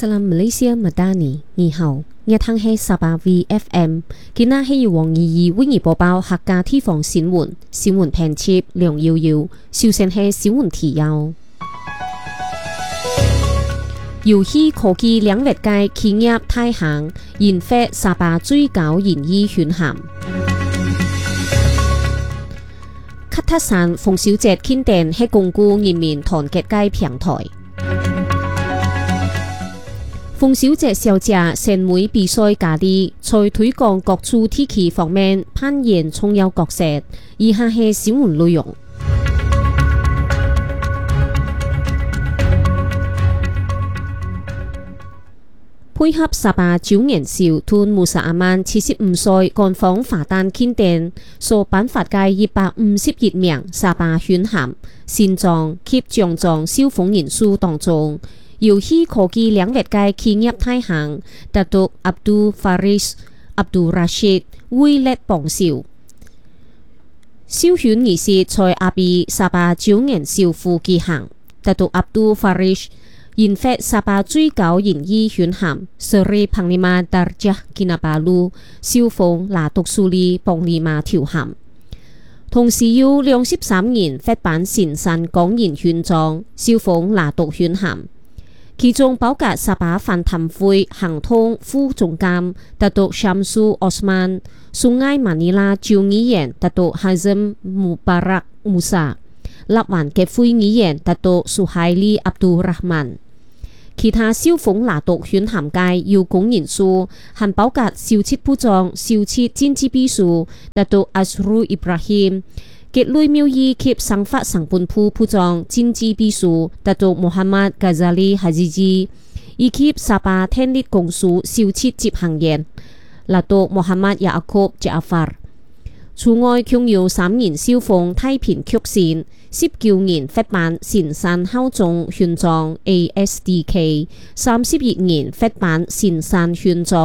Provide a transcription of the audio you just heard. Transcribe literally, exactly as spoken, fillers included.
Salam Malaysia Madani， 你好，我聽係沙巴 V F M， 今日係由黃怡怡為你播報客家地方新聞，新聞編輯梁耀耀，首先係新聞提要。遊戲科技兩月界企業大行研發沙巴最高研議選函。喀塔山鳳小姐慶典係鞏固人民團結嘅平台。鳳小姐小姐選美比賽佳麗，在推廣各處地區方面扮演重要角色。以下係新聞內容。配合沙巴九元少吞穆薩阿曼七十五歲趕訪華誕慶典，所頒發嘅一百五十一名沙巴選函、新狀及獎狀受訪人數當中，遊戲科技兩月嘅企業大行達到阿杜法里斯、阿杜拉希威力榜首。授權儀式在阿比沙巴九元少府舉行，達到阿杜法里斯研發沙巴最高研議選函 Seri Panglima Darjah Kinabalu 受封拿督蘇里邦利馬條函，同時有兩十三人發版神山港研選狀受封拿督選函，其中包括沙巴反貪會行通副總監達督 Shamsu Osman、蘇埃馬尼拉州議員達督 Hazem Mubarak Musa、立環結會議員達督蘇海利阿杜rah曼。其他受封拿督選函界要工人數還包括少切部長、少切經濟秘書達督 Azrul Ibrahim、結類廟義及生發省本部部長、經濟秘書達督 Muhammad Ghazali Hazizi， 以及沙巴天力公司少切執行員達督 Muhammad Yaakob Jaafar。除外，共有三人受封太平曲線，十九人發版神山孝宗選狀 A S D K， 三十一人發版神山選狀